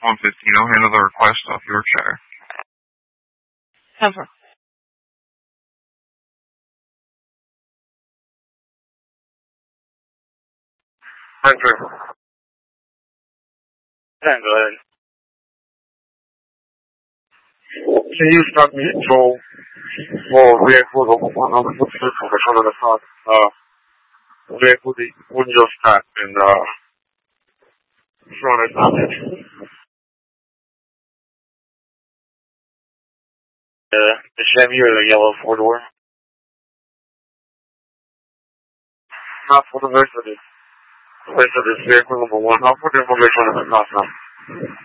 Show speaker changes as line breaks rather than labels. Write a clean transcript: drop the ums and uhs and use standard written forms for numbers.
115. I'll handle the request off your chair.
Ever.
Thank you. Yeah, go ahead. Can you stop me Joel? Vehicle on the front of the car. Vehicle the window stack and front of the Chevy or the yellow four-door? Not for the rest of this vehicle number one. I'll put the information on the car now.